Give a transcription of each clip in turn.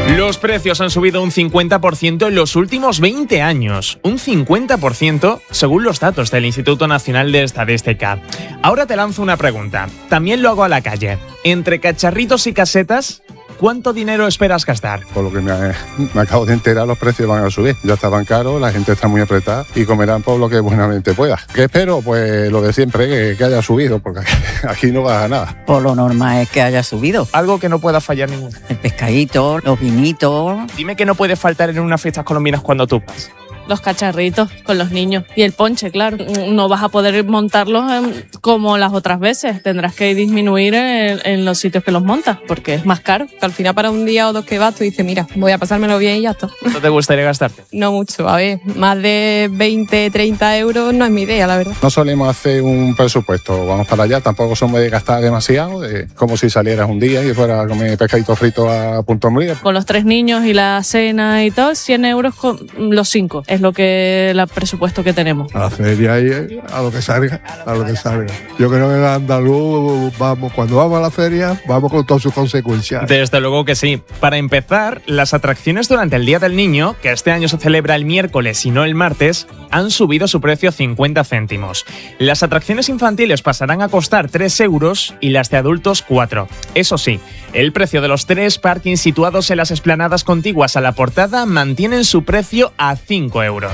Los precios han subido un 50% en los últimos 20 años. Un 50% según los datos del Instituto Nacional de Estadística. Ahora te lanzo una pregunta. También lo hago a la calle. Entre cacharritos y casetas, ¿cuánto dinero esperas gastar? Por lo que me acabo de enterar, los precios van a subir. Ya estaban caros, la gente está muy apretada y comerán por lo que buenamente pueda. ¿Qué espero? Pues lo de siempre, que haya subido, porque aquí no va a nada. Por lo normal es que haya subido. Algo que no pueda fallar ninguno. El pescadito, los vinitos. Dime que no puede faltar en unas fiestas colombianas cuando tú vas. Los cacharritos con los niños y el ponche, claro. No vas a poder montarlos como las otras veces. Tendrás que disminuir en los sitios que los montas porque es más caro. Al final para un día o dos que vas tú dices, mira, voy a pasármelo bien y ya está. ¿No te gustaría gastarte? No mucho, a ver, más de 20, 30 euros no es mi idea, la verdad. No solemos hacer un presupuesto, vamos para allá, tampoco somos de gastar demasiado, como si salieras un día y fuera a comer pescadito frito a punto de Con los 3 niños y la cena y todo, 100 euros con los 5. Es lo que el presupuesto que tenemos. A la feria y a lo que salga, a lo que salga. Yo creo que en andaluz, cuando vamos a la feria, vamos con todas sus consecuencias. Desde luego que sí. Para empezar, las atracciones durante el Día del Niño, que este año se celebra el miércoles y no el martes, han subido su precio 50 céntimos. Las atracciones infantiles pasarán a costar 3 euros y las de adultos 4. Eso sí, el precio de los 3 parkings situados en las explanadas contiguas a la portada mantienen su precio a 5 euros.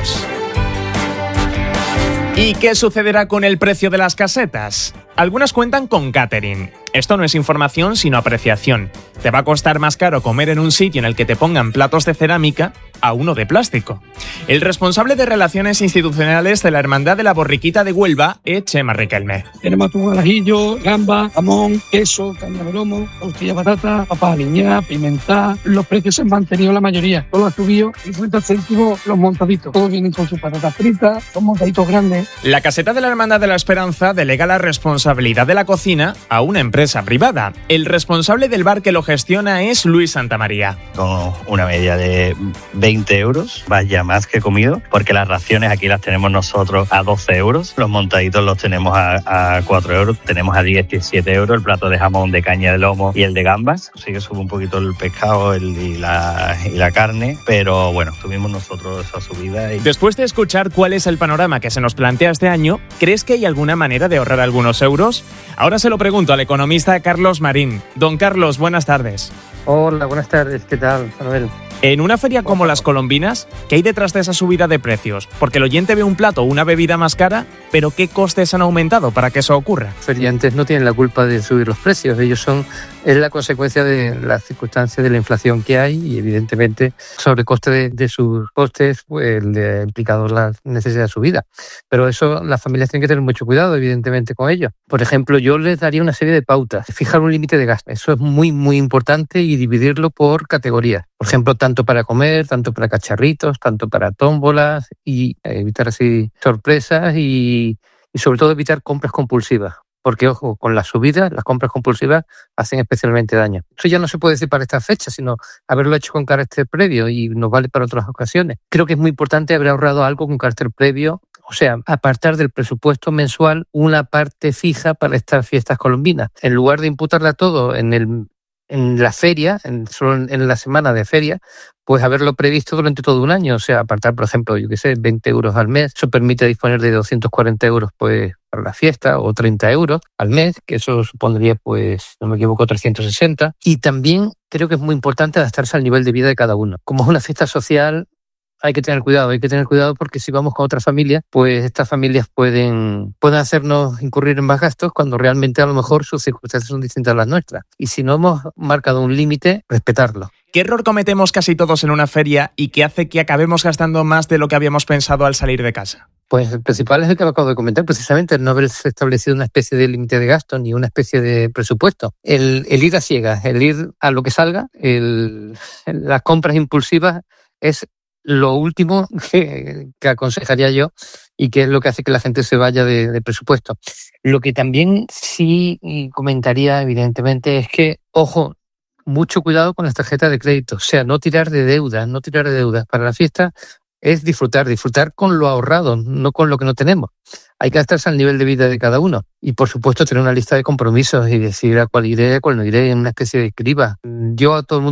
¿Y qué sucederá con el precio de las casetas? Algunas cuentan con catering. Esto no es información, sino apreciación. Te va a costar más caro comer en un sitio en el que te pongan platos de cerámica a uno de plástico. El responsable de Relaciones Institucionales de la Hermandad de la Borriquita de Huelva es Chema Riquelme. Tenemos atún al ajillo, gamba, jamón, queso, carne de lomo, tortilla de patata, papa aliñada, pimienta. Los precios se han mantenido la mayoría. Todo ha subido 50 céntimos los montaditos. Todos vienen con sus patatas fritas, son montaditos grandes. La caseta de la Hermandad de la Esperanza delega la responsabilidad de la cocina a una empresa privada. El responsable del bar que lo gestiona es Luis Santamaría. Con una media de 20 euros, vaya más que comido, porque las raciones aquí las tenemos nosotros a 12 euros, los montaditos los tenemos a 4 euros, tenemos a 17 euros el plato de jamón de caña de lomo y el de gambas. Sí que sube un poquito el pescado y la carne, pero bueno, tuvimos nosotros esa subida. Después de escuchar cuál es el panorama que se nos plantea este año, ¿crees que hay alguna manera de ahorrar algunos euros? Ahora se lo pregunto al economista Carlos Marín. Don Carlos, buenas tardes. Hola, buenas tardes. ¿Qué tal, Manuel? En una feria como las colombinas, ¿qué hay detrás de esa subida de precios? Porque el oyente ve un plato o una bebida más cara, pero ¿qué costes han aumentado para que eso ocurra? Los feriantes no tienen la culpa de subir los precios. Es la consecuencia de las circunstancias de la inflación que hay y, evidentemente, sobrecoste de sus costes pues, le ha implicado la necesidad de subida. Pero eso las familias tienen que tener mucho cuidado, evidentemente, con ello. Por ejemplo, yo les daría una serie de pautas. Fijar un límite de gasto. Eso es muy, muy importante y dividirlo por categorías. Por ejemplo, tanto para comer, tanto para cacharritos, tanto para tómbolas y evitar así sorpresas y sobre todo evitar compras compulsivas. Porque, ojo, con las subidas, las compras compulsivas hacen especialmente daño. Eso ya no se puede decir para esta fecha, sino haberlo hecho con carácter previo y nos vale para otras ocasiones. Creo que es muy importante haber ahorrado algo con carácter previo, o sea, apartar del presupuesto mensual una parte fija para estas fiestas colombinas. En lugar de imputarla todo en la feria, solo en la semana de feria, pues haberlo previsto durante todo un año. O sea, apartar, por ejemplo, 20 euros al mes. Eso permite disponer de 240 euros pues para la fiesta o 30 euros al mes, que eso supondría, pues, no me equivoco, 360. Y también creo que es muy importante adaptarse al nivel de vida de cada uno. Como es una fiesta social, hay que tener cuidado porque si vamos con otras familias, pues estas familias pueden hacernos incurrir en más gastos cuando realmente a lo mejor sus circunstancias son distintas a las nuestras. Y si no hemos marcado un límite, respetarlo. ¿Qué error cometemos casi todos en una feria y que hace que acabemos gastando más de lo que habíamos pensado al salir de casa? Pues el principal es el que acabo de comentar, precisamente, el no haber establecido una especie de límite de gasto ni una especie de presupuesto. El ir a ciegas, el ir a lo que salga, las compras impulsivas es lo último que aconsejaría yo y que es lo que hace que la gente se vaya de presupuesto. Lo que también sí comentaría, evidentemente, es que, ojo, mucho cuidado con las tarjetas de crédito. O sea, no tirar de deudas. Para la fiesta es disfrutar con lo ahorrado, no con lo que no tenemos. Hay que estarse al nivel de vida de cada uno. Y, por supuesto, tener una lista de compromisos y decir a cuál iré, a cuál no iré, en una especie de criba. Yo a todo el mundo